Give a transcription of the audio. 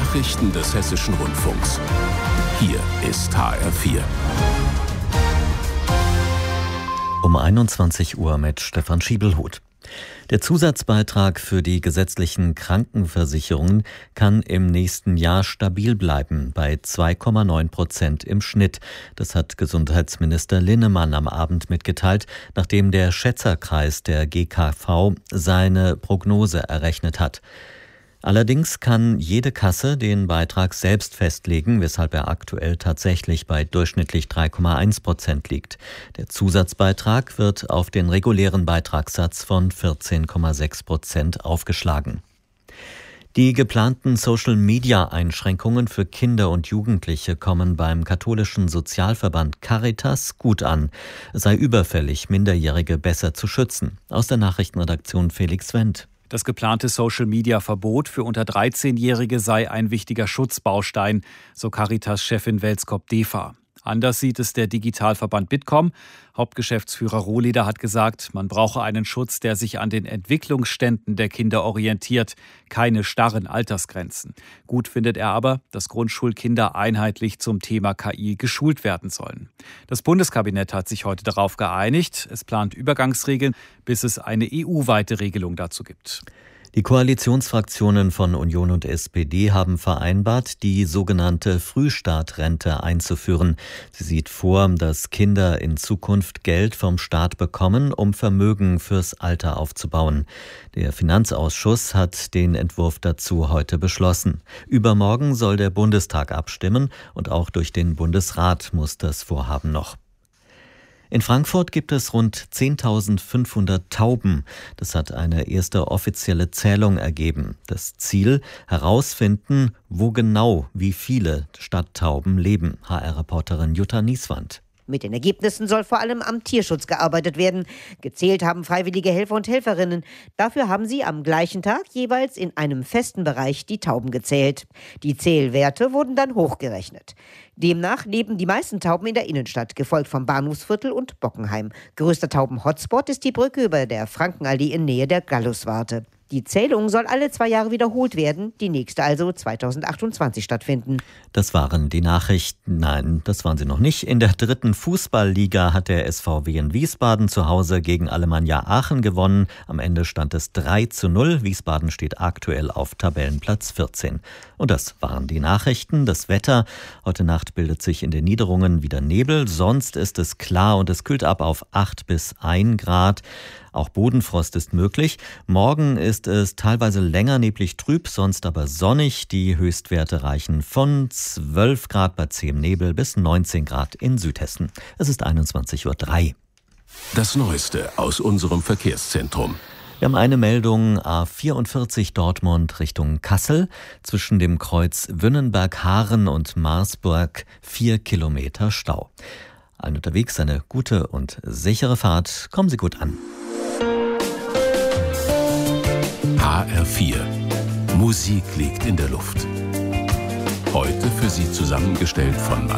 Nachrichten des Hessischen Rundfunks. Hier ist HR4. Um 21 Uhr mit Stefan Schiebelhuth. Der Zusatzbeitrag für die gesetzlichen Krankenversicherungen kann im nächsten Jahr stabil bleiben, bei 2,9% im Schnitt. Das hat Gesundheitsminister Linnemann am Abend mitgeteilt, nachdem der Schätzerkreis der GKV seine Prognose errechnet hat. Allerdings kann jede Kasse den Beitrag selbst festlegen, weshalb er aktuell tatsächlich bei durchschnittlich 3,1% liegt. Der Zusatzbeitrag wird auf den regulären Beitragssatz von 14,6% aufgeschlagen. Die geplanten Social-Media-Einschränkungen für Kinder und Jugendliche kommen beim katholischen Sozialverband Caritas gut an. Es sei überfällig, Minderjährige besser zu schützen. Aus der Nachrichtenredaktion Felix Wendt. Das geplante Social-Media-Verbot für unter 13-Jährige sei ein wichtiger Schutzbaustein, so Caritas-Chefin Welskop-Defa. Anders sieht es der Digitalverband Bitkom. Hauptgeschäftsführer Rohleder hat gesagt, man brauche einen Schutz, der sich an den Entwicklungsständen der Kinder orientiert, keine starren Altersgrenzen. Gut findet er aber, dass Grundschulkinder einheitlich zum Thema KI geschult werden sollen. Das Bundeskabinett hat sich heute darauf geeinigt. Es plant Übergangsregeln, bis es eine EU-weite Regelung dazu gibt. Die Koalitionsfraktionen von Union und SPD haben vereinbart, die sogenannte Frühstartrente einzuführen. Sie sieht vor, dass Kinder in Zukunft Geld vom Staat bekommen, um Vermögen fürs Alter aufzubauen. Der Finanzausschuss hat den Entwurf dazu heute beschlossen. Übermorgen soll der Bundestag abstimmen und auch durch den Bundesrat muss das Vorhaben noch. In Frankfurt gibt es rund 10.500 Tauben. Das hat eine erste offizielle Zählung ergeben. Das Ziel: herausfinden, wo genau wie viele Stadttauben leben. HR-Reporterin Jutta Nieswand. Mit den Ergebnissen soll vor allem am Tierschutz gearbeitet werden. Gezählt haben freiwillige Helfer und Helferinnen. Dafür haben sie am gleichen Tag jeweils in einem festen Bereich die Tauben gezählt. Die Zählwerte wurden dann hochgerechnet. Demnach leben die meisten Tauben in der Innenstadt, gefolgt vom Bahnhofsviertel und Bockenheim. Größter Tauben-Hotspot ist die Brücke über der Frankenallee in Nähe der Galluswarte. Die Zählung soll alle 2 Jahre wiederholt werden, die nächste also 2028 stattfinden. Das waren die Nachrichten. Nein, das waren sie noch nicht. In der 3. Fußballliga hat der SVW in Wiesbaden zu Hause gegen Alemannia Aachen gewonnen. Am Ende stand es 3:0. Wiesbaden steht aktuell auf Tabellenplatz 14. Und das waren die Nachrichten. Das Wetter: Heute Nacht bildet sich in den Niederungen wieder Nebel. Sonst ist es klar und es kühlt ab auf 8 bis 1 Grad. Auch Bodenfrost ist möglich. Morgen ist es teilweise länger neblig trüb, sonst aber sonnig. Die Höchstwerte reichen von 12 Grad bei zähem Nebel bis 19 Grad in Südhessen. Es ist 21:03 Uhr. Das Neueste aus unserem Verkehrszentrum. Wir haben eine Meldung: A44 Dortmund Richtung Kassel. Zwischen dem Kreuz Wünnenberg-Haaren und Marsburg 4 Kilometer Stau. Allen unterwegs eine gute und sichere Fahrt. Kommen Sie gut an. HR4. Musik liegt in der Luft. Heute für Sie zusammengestellt von